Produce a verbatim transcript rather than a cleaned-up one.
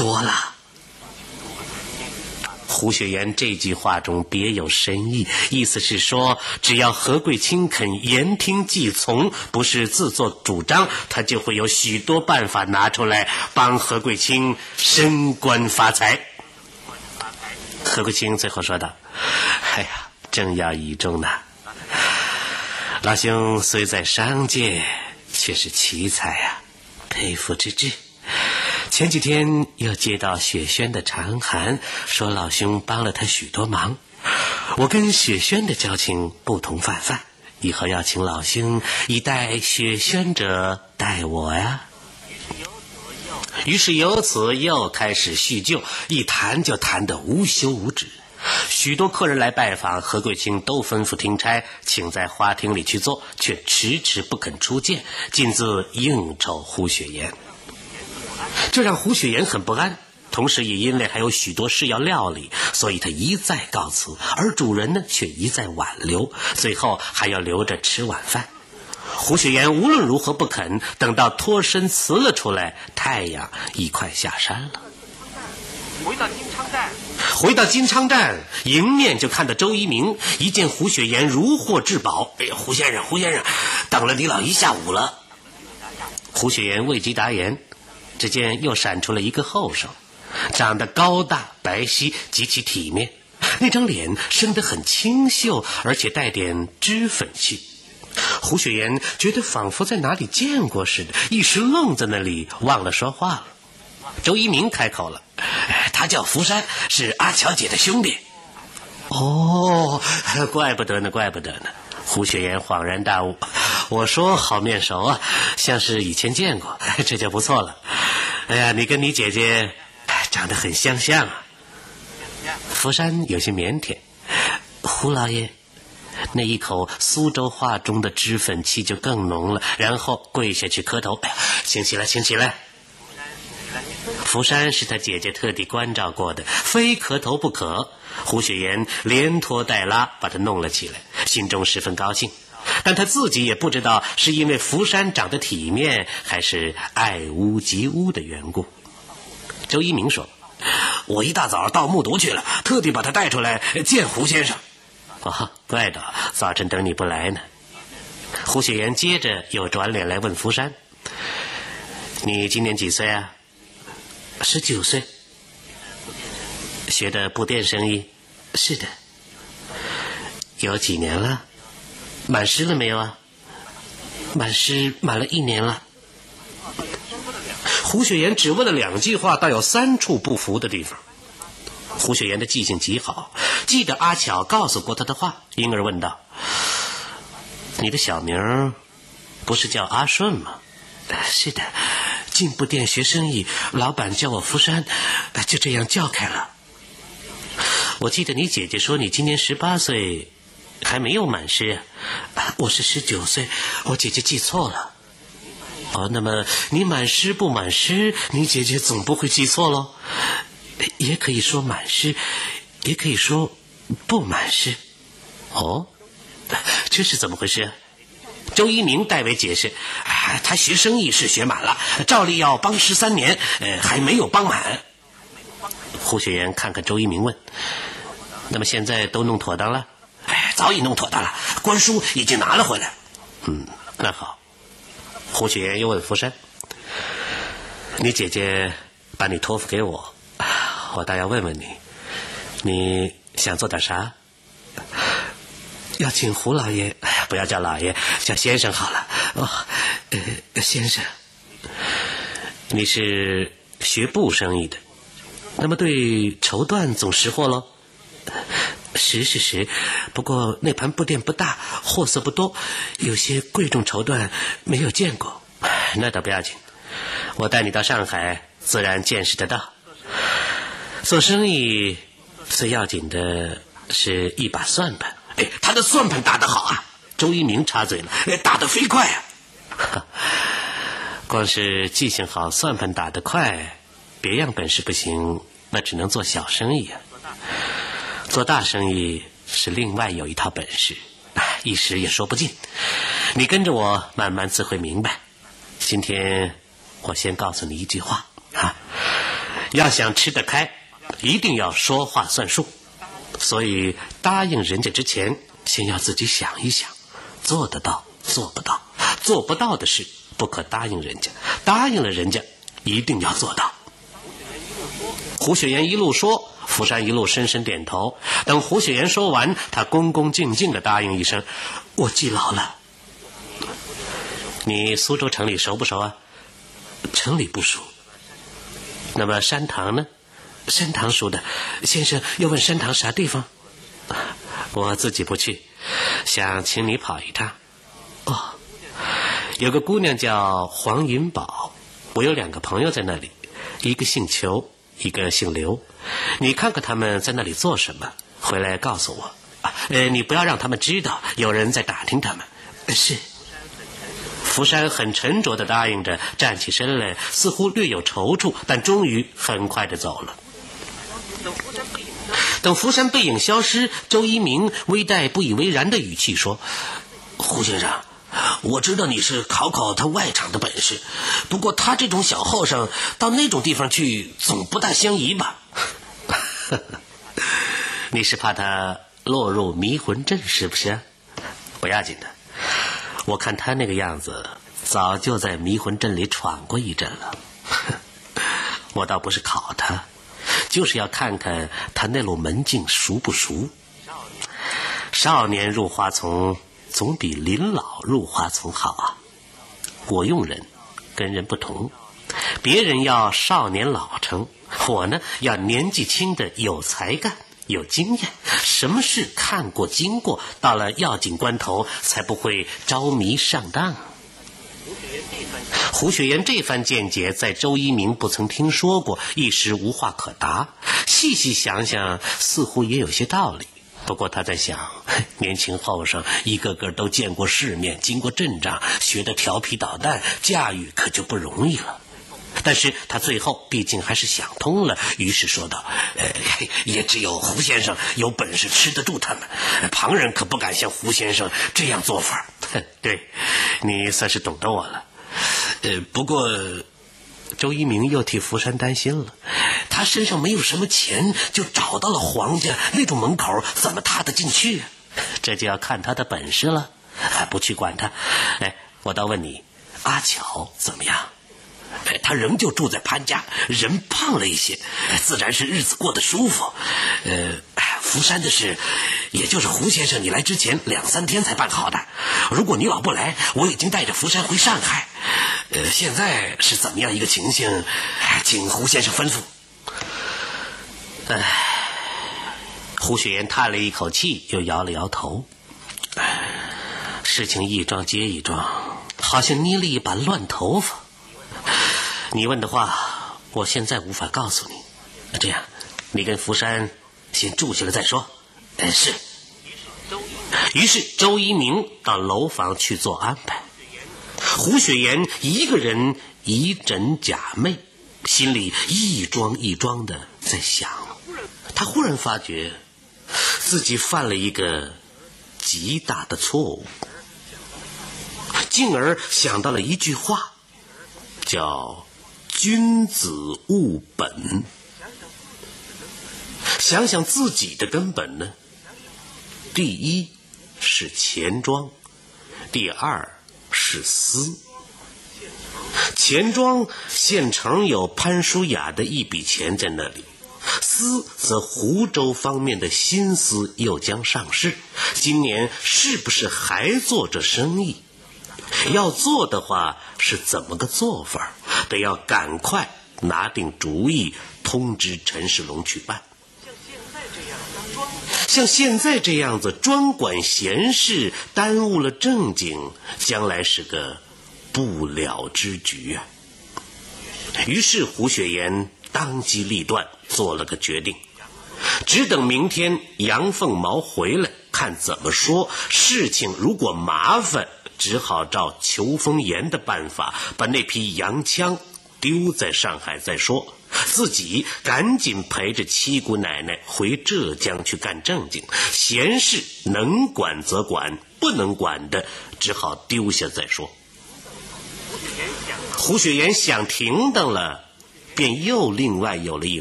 多了。胡雪岩这句话中别有深意，意思是说，只要何贵卿肯言听计从，不是自作主张，他就会有许多办法拿出来帮何贵卿升官发财。何贵卿最后说道：哎呀，正要倚重呢，老兄虽在商界，却是奇才呀、啊，佩服之至。前几天又接到雪轩的长函，说老兄帮了他许多忙。我跟雪轩的交情不同泛泛，以后要请老兄以待雪轩者待我呀。于是由此又开始叙旧，一谈就谈得无休无止。许多客人来拜访，何贵卿都吩咐听差请在花厅里去坐，却迟迟不肯出见，尽自应酬胡雪岩。这让胡雪岩很不安，同时也因为还有许多事要料理，所以他一再告辞，而主人呢却一再挽留，最后还要留着吃晚饭。胡雪岩无论如何不肯，等到脱身辞了出来，太阳已快下山了。 回到金昌站， 回到金昌站，迎面就看到周一鸣，一见胡雪岩如获至宝。哎呀，胡先生，胡先生，等了你老一下午了。胡雪岩未及答言，只见又闪出了一个后生，长得高大白皙，极其体面，那张脸生得很清秀，而且带点脂粉气。胡雪岩觉得仿佛在哪里见过似的，一时愣在那里，忘了说话了。周一鸣开口了：他叫福山，是阿乔姐的兄弟。哦，怪不得呢，怪不得呢。胡雪岩恍然大悟，我说好面熟啊，像是以前见过，这就不错了。哎呀，你跟你姐姐长得很相像啊。福山有些腼腆，胡老爷，那一口苏州话中的脂粉气就更浓了，然后跪下去磕头：请起来，请起来。福山是他姐姐特地关照过的，非磕头不可。胡雪岩连拖带拉把他弄了起来，心中十分高兴，但他自己也不知道是因为福山长得体面，还是爱屋及乌的缘故。周一鸣说：我一大早到木渎去了，特地把他带出来见胡先生。哦，怪得早晨等你不来呢。胡雪岩接着又转脸来问福山：你今年几岁啊？十九岁。学的布店生意？是的。有几年了？满师了没有啊？满师满了一年了。胡雪岩只问了两句话，倒有三处不符的地方。胡雪岩的记性极好，记得阿巧告诉过他的话，因而问道：你的小名不是叫阿顺吗？是的，进布店学生意，老板叫我福山，就这样叫开了。我记得你姐姐说你今年十八岁，还没有满师啊。我是十九岁，我姐姐记错了。哦，那么你满师不满师，你姐姐总不会记错喽？也可以说满师，也可以说不满师。哦，这是怎么回事？周一鸣代为解释：啊，他学生意是学满了，照例要帮师三年，呃，还没有帮满。胡雪岩看看周一鸣问：那么现在都弄妥当了？哎，早已弄妥当了，官书已经拿了回来。嗯，那好。胡雪岩又问福山：你姐姐把你托付给我，我倒要问问你，你想做点啥？要请胡老爷，不要叫老爷，叫先生好了。哦，呃，先生。你是学布生意的，那么对绸缎总识货喽？识是识，不过那盘布店不大，货色不多，有些贵重绸缎没有见过。那倒不要紧，我带你到上海，自然见识得到。做生意最要紧的是一把算盘。哎，他的算盘打得好啊！周一鸣插嘴了：打得飞快啊！光是记性好，算盘打得快，别样本事不行，那只能做小生意啊。做大生意是另外有一套本事，一时也说不尽。你跟着我慢慢自会明白。今天我先告诉你一句话啊， 要想吃得开，一定要说话算数。所以答应人家之前，先要自己想一想，做得到做不到，做不到的事不可答应人家，答应了人家一定要做到。胡雪岩一路说，福山一路深深点头。等胡雪岩说完，他恭恭敬敬地答应一声：我记牢了。你苏州城里熟不熟啊？城里不熟。那么山塘呢？山塘熟的。先生要问山塘啥地方？我自己不去，想请你跑一趟。哦，有个姑娘叫黄云宝，我有两个朋友在那里，一个姓裘，一个姓刘。你看看他们在那里做什么，回来告诉我。呃，你不要让他们知道有人在打听他们。是。福山很沉着地答应着，站起身来，似乎略有踌躇，但终于很快地走了。等福山背影消失，周一鸣微带不以为然的语气说：胡先生，我知道你是考考他外场的本事，不过他这种小后生到那种地方去总不大相宜吧？你是怕他落入迷魂阵是不是？不要紧的，我看他那个样子早就在迷魂阵里闯过一阵了。我倒不是考他，就是要看看他那路门径熟不熟。少年入花丛总比临老入花丛好啊。我用人跟人不同，别人要少年老成，我呢要年纪轻的有才干有经验，什么事看过经过，到了要紧关头才不会着迷上当。胡雪岩这番见解在周一鸣不曾听说过，一时无话可答。细细想想，似乎也有些道理。不过他在想，年轻后生一个个都见过世面，经过阵仗，学得调皮捣蛋，驾驭可就不容易了。但是他最后毕竟还是想通了，于是说道：呃，也只有胡先生有本事吃得住他们，旁人可不敢像胡先生这样做法。对，你算是懂得我了。呃，不过周一鸣又替福山担心了，他身上没有什么钱，就找到了皇家，那种门口怎么踏得进去啊？这就要看他的本事了。不去管他。哎，我倒问你，阿巧怎么样？他仍旧住在潘家，人胖了一些，自然是日子过得舒服。呃，福山的事，也就是胡先生你来之前两三天才办好的。如果你老不来，我已经带着福山回上海。呃，现在是怎么样一个情形，请胡先生吩咐。唉，胡雪岩叹了一口气，又摇了摇头。事情一桩接一桩，好像捏了一把乱头发。你问的话，我现在无法告诉你。这样，你跟福山先住下来再说。呃，是。于是周一鸣到楼房去做安排。胡雪岩一个人以枕假寐，心里一桩一桩的在想。他忽然发觉自己犯了一个极大的错误，进而想到了一句话，叫君子务本。想想自己的根本呢，第一是钱庄，第二是私。钱庄现成有潘淑雅的一笔钱在那里，私则湖州方面的新丝又将上市，今年是不是还做这生意？要做的话是怎么个做法？得要赶快拿定主意，通知陈世龙去办。像现在这样子专管闲事，耽误了正经，将来是个不了之局啊。于是胡雪岩当机立断做了个决定，只等明天杨凤毛回来看怎么说。事情如果麻烦，只好照裘风言的办法，把那批洋枪丢在上海再说，自己赶紧陪着七姑奶奶回浙江去干正经。闲事能管则管，不能管的只好丢下再说。胡雪岩想停当了， 便又另外有了一